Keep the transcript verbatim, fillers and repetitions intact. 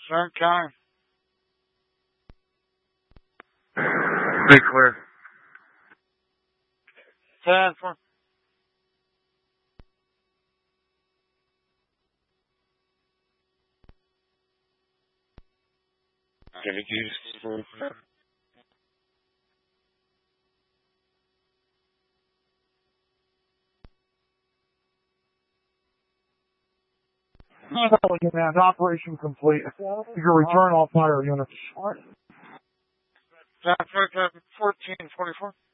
Frank County. Be clear. ten four. Can you use full time? Command, operation complete. You can return all fire units. ten fourteen twenty-four.